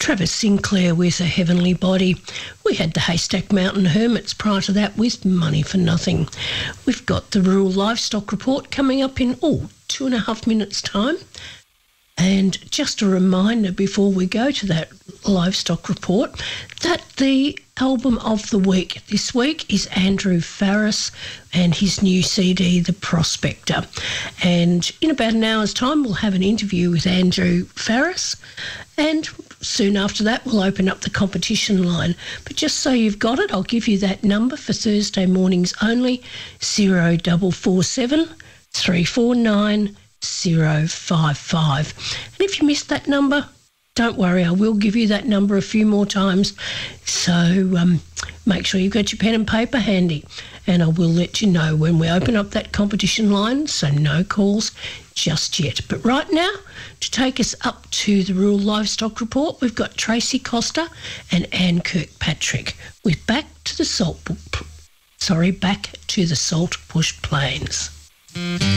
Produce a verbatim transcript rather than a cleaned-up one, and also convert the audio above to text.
Travis Sinclair with A Heavenly Body. We had the Haystack Mountain Hermits prior to that with Money for Nothing. We've got the Rural Livestock Report coming up in, oh, two and a half minutes' time. And just a reminder before we go to that livestock report that the album of the week this week is Andrew Farriss and his new C D, The Prospector. And in about an hour's time, we'll have an interview with Andrew Farriss. And soon after that, we'll open up the competition line. But just so you've got it, I'll give you that number for Thursday mornings only, zero four four seven, three four nine, zero five five. And if you missed that number, don't worry, I will give you that number a few more times. So um, make sure you've got your pen and paper handy, and I will let you know when we open up that competition line, so no calls just yet. But right now, to take us up to the Rural Livestock Report, we've got Tracy Costa and Anne Kirkpatrick with Back to the Salt, sorry, Back to the Salt Bush Plains.